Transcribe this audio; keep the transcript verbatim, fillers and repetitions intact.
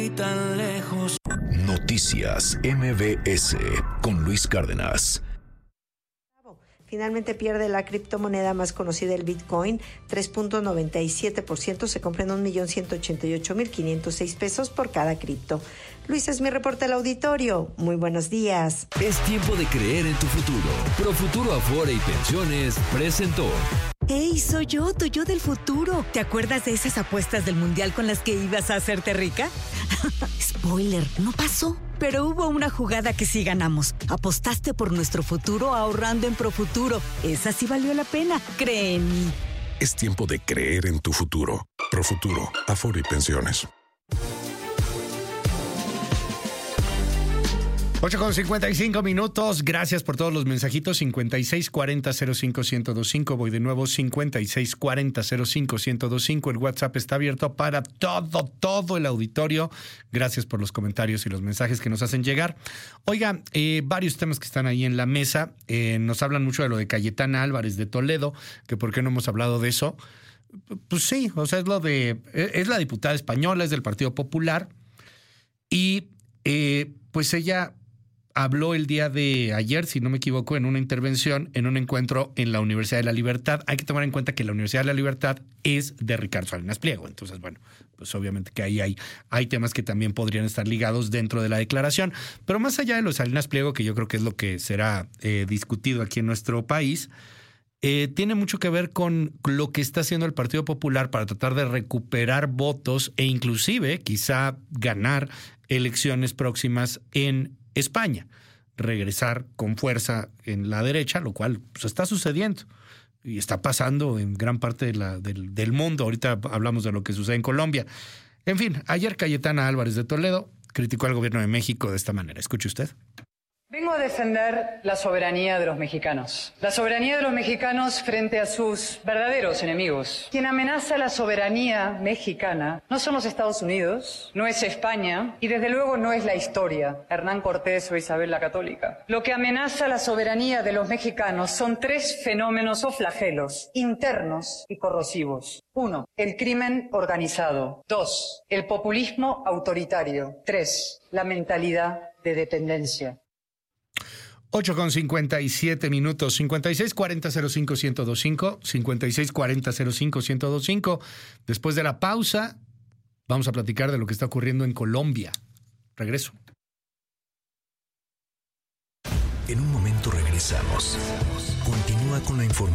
tan lejos. Noticias M B S con Luis Cárdenas. Finalmente pierde la criptomoneda más conocida, el Bitcoin, tres punto noventa y siete por ciento, se compra en un millón ciento ochenta y ocho mil quinientos seis pesos por cada cripto. Luis, es mi reporte al auditorio. Muy buenos días. Es tiempo de creer en tu futuro. Profuturo Afore y Pensiones presentó. ¡Hey, soy yo, tu yo del futuro! ¿Te acuerdas de esas apuestas del Mundial con las que ibas a hacerte rica? Spoiler, no pasó. Pero hubo una jugada que sí ganamos. Apostaste por nuestro futuro ahorrando en Profuturo. Esa sí valió la pena. Cree en mí. Es tiempo de creer en tu futuro. Profuturo, Afore y Pensiones. ocho con cincuenta y cinco minutos. Gracias por todos los mensajitos. cincuenta y seis cuarenta cero cinco ciento veinticinco. Voy de nuevo. cincuenta y seis cuarenta cero cinco ciento veinticinco. El WhatsApp está abierto para todo, todo el auditorio. Gracias por los comentarios y los mensajes que nos hacen llegar. Oiga, eh, varios temas que están ahí en la mesa. Eh, nos hablan mucho de lo de Cayetana Álvarez de Toledo, que por qué no hemos hablado de eso. Pues sí, o sea, es lo de... Es la diputada española, es del Partido Popular. Y eh, pues ella... habló el día de ayer, si no me equivoco, en una intervención, en un encuentro en la Universidad de la Libertad. Hay que tomar en cuenta que la Universidad de la Libertad es de Ricardo Salinas Pliego. Entonces, bueno, pues obviamente que ahí hay, hay temas que también podrían estar ligados dentro de la declaración. Pero más allá de los Salinas Pliego, que yo creo que es lo que será eh, discutido aquí en nuestro país, eh, tiene mucho que ver con lo que está haciendo el Partido Popular para tratar de recuperar votos e inclusive quizá ganar elecciones próximas en España, regresar con fuerza en la derecha, lo cual pues, está sucediendo y está pasando en gran parte de la, del, del mundo. Ahorita hablamos de lo que sucede en Colombia. En fin, ayer Cayetana Álvarez de Toledo criticó al gobierno de México de esta manera. Escuche usted. Vengo a defender la soberanía de los mexicanos. La soberanía de los mexicanos frente a sus verdaderos enemigos. Quien amenaza la soberanía mexicana no son los Estados Unidos, no es España y desde luego no es la historia, Hernán Cortés o Isabel la Católica. Lo que amenaza la soberanía de los mexicanos son tres fenómenos o flagelos internos y corrosivos. Uno, el crimen organizado. Dos, el populismo autoritario. Tres, la mentalidad de dependencia. ocho con cincuenta y siete minutos, cincuenta y seis cuarenta cero cinco ciento veinticinco, cincuenta y seis cuarenta cero cinco ciento veinticinco. Después de la pausa, vamos a platicar de lo que está ocurriendo en Colombia. Regreso. En un momento regresamos. Continúa con la información.